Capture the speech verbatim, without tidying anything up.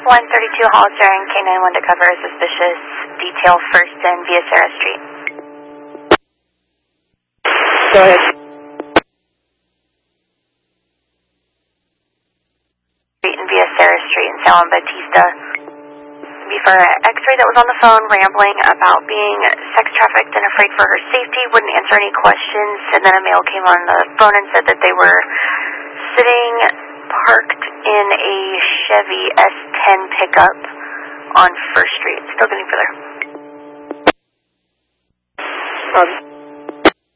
one thirty-two Hollister and K nine one to cover a suspicious detail first in Via Sarah Street. Go ahead. Street and Via Sarah Street in San Juan Bautista. For an X-ray that was on the phone rambling about being sex trafficked and afraid for her safety, wouldn't answer any questions, and then a male came on the phone and said that they were sitting parked in a Chevy S ten pickup on First Street. Still getting further. Um,